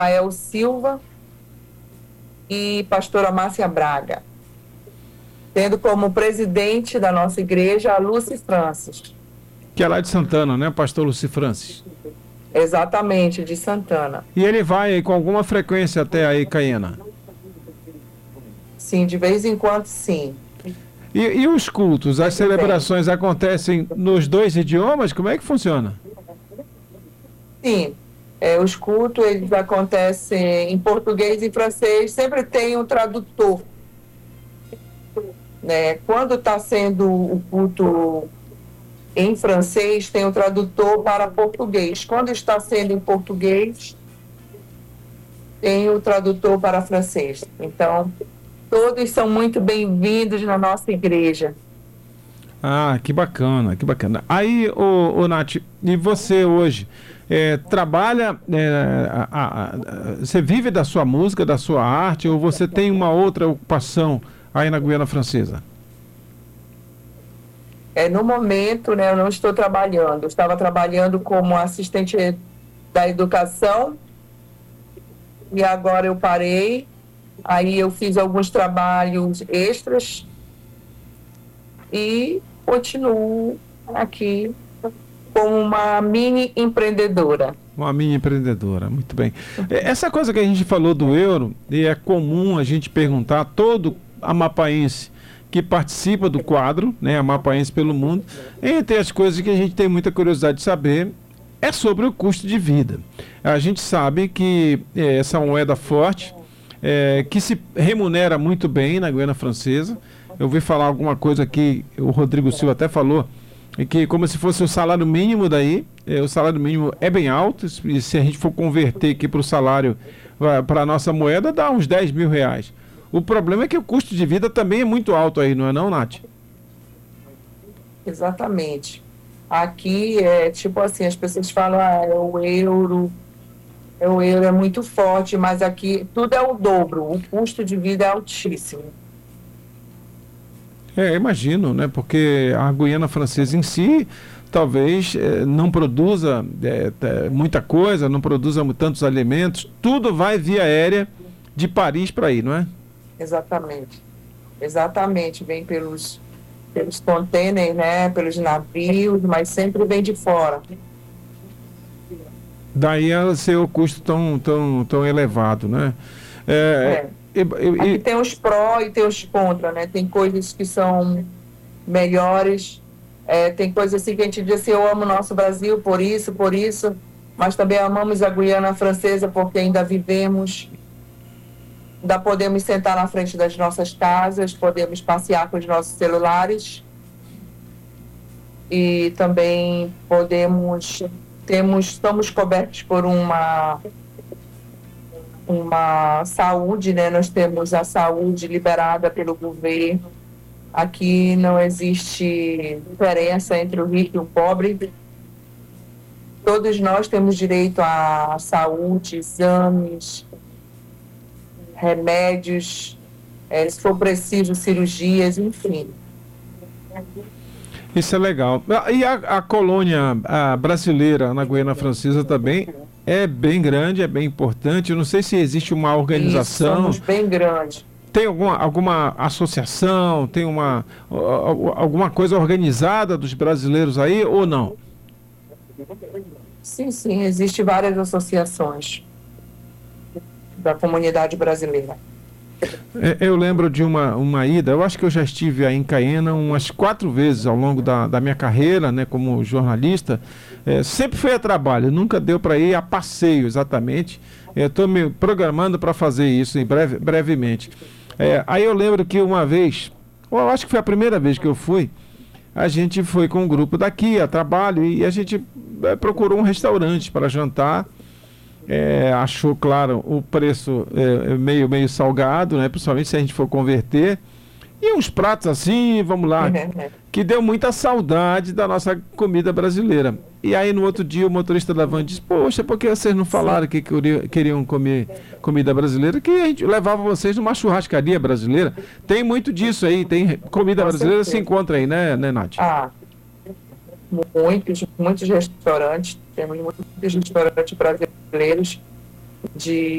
Rafael Silva e pastora Márcia Braga, tendo como presidente da nossa igreja a Lucy Francis. Que é lá de Santana, né, pastor Lucy Francis? Exatamente, de Santana. E ele vai aí com alguma frequência até aí, Caiana? Sim, de vez em quando, sim. E os cultos, as celebrações acontecem nos dois idiomas? Como é que funciona? Sim, os cultos eles acontecem em português e francês, sempre tem um tradutor. Né? Quando está sendo o culto em francês, tem um tradutor para português. Quando está sendo em português, tem o tradutor para francês. Então, todos são muito bem-vindos na nossa igreja. Ah, que bacana, que bacana. Aí, ô Nath, e você hoje trabalha, você vive da sua música, da sua arte, ou você tem uma outra ocupação aí na Guiana Francesa? No momento, né, eu não estou trabalhando. Eu estava trabalhando como assistente da educação e agora eu parei. Aí eu fiz alguns trabalhos extras e continuo aqui como uma mini empreendedora. Uma mini empreendedora, muito bem. Essa coisa que a gente falou do euro, e é comum a gente perguntar a todo amapaense que participa do quadro, né, Amapaense pelo Mundo, entre as coisas que a gente tem muita curiosidade de saber, é sobre o custo de vida. A gente sabe que essa moeda forte, que se remunera muito bem na Guiana Francesa. Eu ouvi falar alguma coisa que o Rodrigo Silva até falou, que como se fosse o salário mínimo daí, o salário mínimo é bem alto, e se a gente for converter aqui para o salário, para a nossa moeda, dá uns 10 mil reais. O problema é que o custo de vida também é muito alto aí, não é não, Nath? Exatamente. Aqui tipo assim, as pessoas falam, o euro é muito forte, mas aqui tudo é o dobro, o custo de vida é altíssimo. Imagino, né? Porque a Guiana Francesa em si talvez não produza muita coisa, não produza tantos alimentos, tudo vai via aérea de Paris para aí, não é? Exatamente, vem pelos contêineres, né, pelos navios, mas sempre vem de fora. Daí ser o custo tão elevado, né? Aqui tem os pró e tem os contra, né? Tem coisas que são melhores, tem coisas assim que a gente diz assim, eu amo o nosso Brasil por isso, mas também amamos a Guiana Francesa porque ainda vivemos, ainda podemos sentar na frente das nossas casas, podemos passear com os nossos celulares e também estamos cobertos por uma saúde, né? Nós temos a saúde liberada pelo governo. Aqui não existe diferença entre o rico e o pobre. Todos nós temos direito à saúde, exames, remédios, se for preciso, cirurgias, enfim. Isso é legal. E a colônia brasileira na Guiana Francesa também é bem grande, é bem importante. Eu não sei se existe uma organização. Somos bem grandes. Tem alguma associação, tem alguma coisa organizada dos brasileiros aí ou não? Sim, existem várias associações da comunidade brasileira. Eu lembro de uma ida, eu acho que eu já estive aí em Caiana umas 4 vezes ao longo da minha carreira, né, como jornalista. Sempre foi a trabalho, nunca deu para ir a passeio exatamente. Estou me programando para fazer isso brevemente. Aí eu lembro que uma vez, eu acho que foi a primeira vez que eu fui, a gente foi com um grupo daqui a trabalho e a gente procurou um restaurante para jantar. Achou, claro, o preço meio salgado, né? Principalmente se a gente for converter. E uns pratos assim, vamos lá, que deu muita saudade da nossa comida brasileira. E aí no outro dia o motorista da van disse, poxa, por que vocês não falaram que queriam comer comida brasileira? Que a gente levava vocês numa churrascaria brasileira. Tem muito disso aí, tem comida brasileira, se encontra aí, né, Nath? Muitos restaurantes, temos muitos restaurantes brasileiros. de